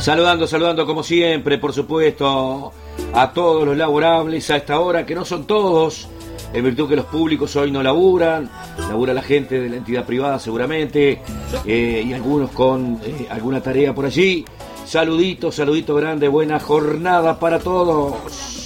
Saludando como siempre, por supuesto, a todos los laborables a esta hora, que no son todos, en virtud que los públicos hoy no laburan, labura la gente de la entidad privada seguramente, y algunos con alguna tarea por allí. Saludito grande, buena jornada para todos.